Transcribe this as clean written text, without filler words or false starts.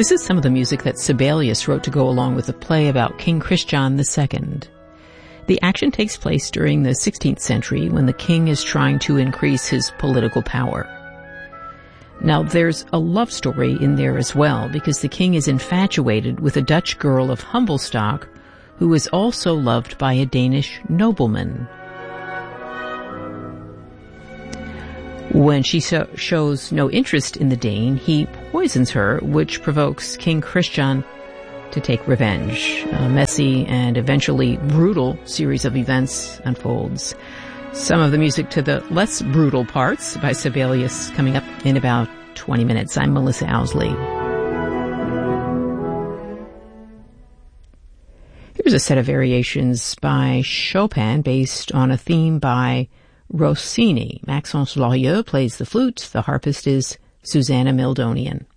This is some of the music that Sibelius wrote to go along with a play about King Christian II. The action takes place during the 16th century when the king is trying to increase his political power. Now, there's a love story in there as well, because the king is infatuated with a Dutch girl of humble stock who is also loved by a Danish nobleman. When she shows no interest in the Dane, he poisons her, which provokes King Christian to take revenge. A messy and eventually brutal series of events unfolds. Some of the music to the less brutal parts by Sibelius coming up in about 20 minutes. I'm Melissa Owsley. Here's a set of variations by Chopin based on a theme by Rossini. Maxence Lorieux plays the flute. The harpist is Susanna Mildonian.